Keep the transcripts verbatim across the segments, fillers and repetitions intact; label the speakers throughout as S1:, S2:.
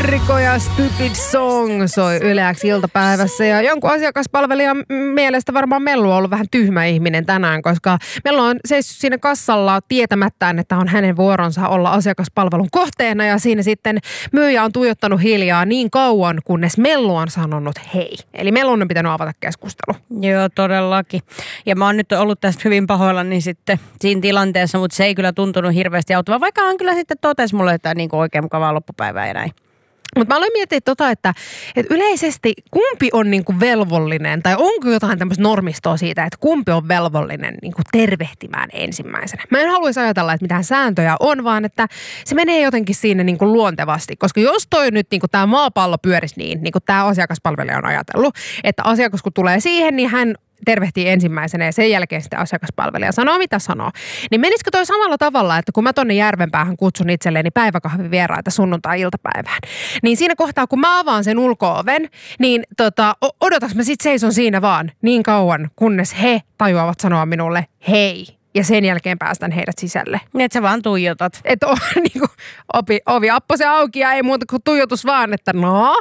S1: Lyriko ja Stupid Song soi Yle X iltapäivässä. Ja jonkun asiakaspalvelijan mielestä varmaan Mellu on ollut vähän tyhmä ihminen tänään, koska Mellu on seissyt siinä kassalla tietämättään, että on hänen vuoronsa olla asiakaspalvelun kohteena. Ja siinä sitten myyjä on tuijottanut hiljaa niin kauan, kunnes Mellu on sanonut hei. Eli Mellun on pitänyt avata keskustelu.
S2: Joo, todellakin. Ja mä oon nyt ollut tästä hyvin pahoillani sitten siinä tilanteessa, mutta se ei kyllä tuntunut hirveästi auttavaa. Vaikka hän kyllä sitten totesi mulle, että niin kuin oikein mukavaa loppupäivää ja näin.
S1: Mutta mä aloin miettiä tota, että, että yleisesti kumpi on niinku velvollinen, tai onko jotain tämmöistä normistoa siitä, että kumpi on velvollinen niinku tervehtimään ensimmäisenä. Mä en haluaisi ajatella, että mitään sääntöjä on, vaan että se menee jotenkin siinä niinku luontevasti. Koska jos toi nyt niinku tää maapallo pyörisi niin, niin kuin tää asiakaspalvelija on ajatellut, että asiakas kun tulee siihen, niin hän tervehtii ensimmäisenä ja sen jälkeen sitten asiakaspalvelija sanoo, mitä sanoo. Niin menisikö toi samalla tavalla, että kun mä tonne Järvenpäähän kutsun itselleni päiväkahvivieraita sunnuntai-iltapäivään, niin siinä kohtaa, kun mä avaan sen ulko-oven, niin tota, odotaks mä sit seison siinä vaan niin kauan, kunnes he tajuavat sanoa minulle hei. Ja sen jälkeen päästän heidät sisälle.
S2: Niin, että sä vaan tuijotat.
S1: Että on niin kuin ovi, ovi appose auki ja ei muuta kuin tuijotus vaan, että no...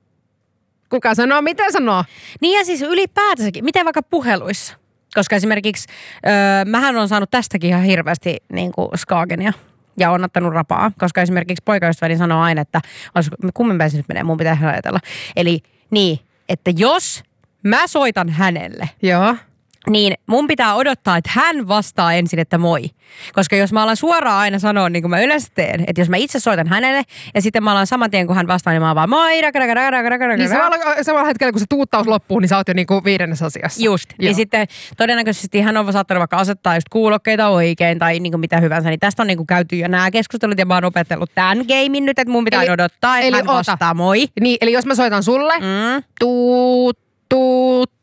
S1: Kuka sanoo, mitä sanoo?
S2: Niin ja siis ylipäätänsäkin, miten vaikka puheluissa? Koska esimerkiksi, öö, mähän on saanut tästäkin ihan hirveästi niin kuin skaagenia ja on ottanut rapaa. Koska esimerkiksi poikaystäväni sanoo aina, että kummempaa se nyt menee, mun pitää ajatella. Eli niin, että jos mä soitan hänelle,
S1: joo,
S2: niin mun pitää odottaa, että hän vastaa ensin, että moi. Koska jos mä alan suoraan aina sanoa, niin kuin mä yleensä teen, että jos mä itse soitan hänelle ja sitten mä alan saman tien, kun hän vastaa, niin mä oon vaan moi.
S1: Niin samalla, samalla hetkellä, kun se tuuttaus loppuu, niin sä oot jo niin kuin viidennessä asiassa.
S2: Just. Joo. Niin sitten todennäköisesti hän on saattanut vaikka asettaa just kuulokkeita oikein tai niin kuin mitä hyvänsä. Niin tästä on niin kuin käyty jo nämä keskustelut ja mä oon opetellut tämän gamein nyt, että mun pitää eli, odottaa, että hän vastaa ota. moi.
S1: Niin, eli jos mä soitan sulle,
S2: mm.
S1: tuut, tuut,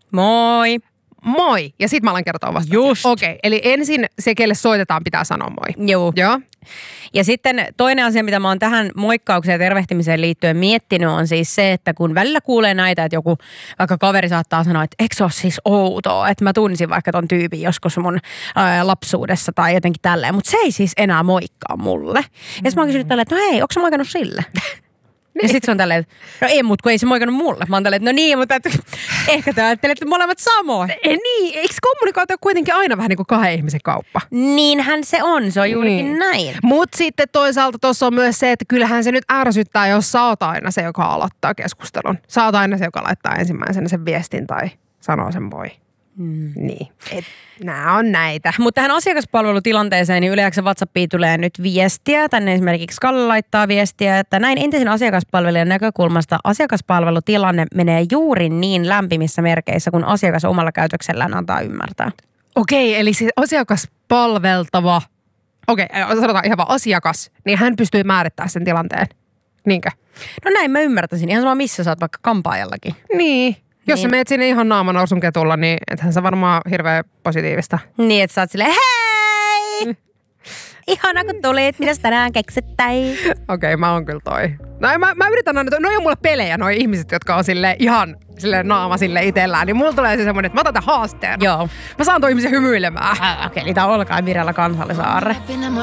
S2: moi.
S1: Moi. Ja sit mä alan kertoa vasta.
S2: Just.
S1: Okei, okay. Eli ensin se, kelle soitetaan, pitää sanoa moi.
S2: Joo.
S1: Joo.
S2: Ja sitten toinen asia, mitä mä oon tähän moikkaukseen ja tervehtimiseen liittyen miettinyt, on siis se, että kun välillä kuulee näitä, että joku vaikka kaveri saattaa sanoa, että eikö se ole siis outoa, että mä tunsin vaikka ton tyypin joskus mun ää, lapsuudessa tai jotenkin tälleen, mutta se ei siis enää moikkaa mulle. Mm. Ja sit mä oon kysynyt tälleen, että no hei, onko sä moikannut sille? Niin. Ja sit se on tälleen, että no ei mut, kun ei se moikannut mulle. Mä oon tälleen, että no niin, mutta että, ehkä te ajattelette molemmat samoin.
S1: E, niin, eikö kommunikaatio kuitenkin aina vähän niin kuin kahden ihmisen kauppa?
S2: Niinhän se on, se on juurikin niin. näin.
S1: Mut sitten toisaalta tuossa on myös se, että kyllähän se nyt ärsyttää, jos sä oot aina se, joka aloittaa keskustelun. Sä oot aina se, joka laittaa ensimmäisenä sen viestin tai sanoo sen voi. Mm. Niin, et nää on näitä.
S2: Mutta tähän asiakaspalvelutilanteeseen niin Yle X:n WhatsAppiin tulee nyt viestiä. Tänne esimerkiksi Kalle laittaa viestiä, että näin entisen asiakaspalvelijan näkökulmasta asiakaspalvelutilanne menee juuri niin lämpimissä merkeissä, kun asiakas omalla käytöksellään antaa ymmärtää.
S1: Okei, eli se asiakaspalveltava, okei, sanotaan ihan vaan asiakas, niin hän pystyy määrittämään sen tilanteen, niinkö?
S2: No näin mä ymmärtäisin. Ihan sama missä sä oot vaikka kampaajallakin.
S1: Niin. Jos
S2: niin.
S1: sä meet sinne ihan naamanousun ketulla, niin ethän se varmaan hirveän positiivista.
S2: Niin, että sä oot silleen, hei! Ihana kun tulit, mitäs tänään keksittäin?
S1: Okei, okay, mä oon kyllä toi. No mä, mä yritän aina, noi on mulle pelejä, noi ihmiset, jotka on sille ihan sille naama sille itellään. Niin mulla tulee se semmonen, että mä otan tämän haasteen.
S2: Joo.
S1: Mä saan toi ihmisen hymyilemään.
S2: Äh, Okei, okay, eli tää on Olkaa Mirella Kansallisaarre.